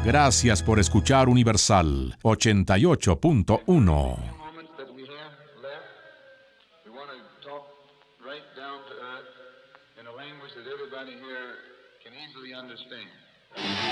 Gracias por escuchar Universal 88.1. Right down to earth in a language that everybody here can easily understand.